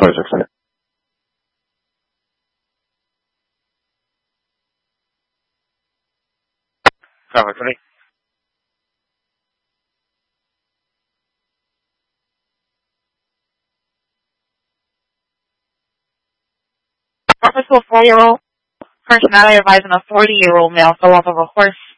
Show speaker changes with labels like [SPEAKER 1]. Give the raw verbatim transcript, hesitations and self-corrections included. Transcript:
[SPEAKER 1] twenty-six minutes.
[SPEAKER 2] Traffic twenty.
[SPEAKER 3] Reference to a four-year-old. Personality advising a forty-year-old male fell off of a horse